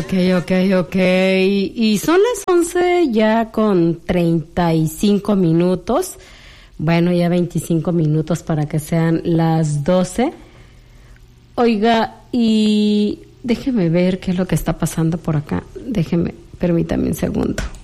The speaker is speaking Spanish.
Ok. Y son las 11 ya con 35 minutos. Bueno, ya 25 minutos para que sean las 12. Oiga, y déjeme ver qué es lo que está pasando por acá. Permítame un segundo.